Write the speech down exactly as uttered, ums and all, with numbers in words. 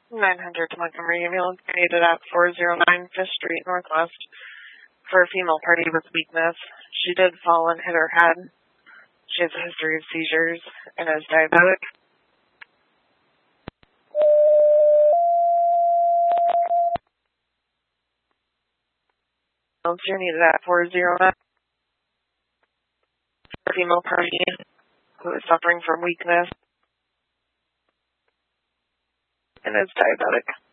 nine hundred to Montgomery ambulance needed at four oh nine Fifth Street Northwest for a female party with weakness. She did fall and hit her head. She has a history of seizures and is diabetic. You're needed at four oh nine for a female party who is suffering from weakness and is diabetic.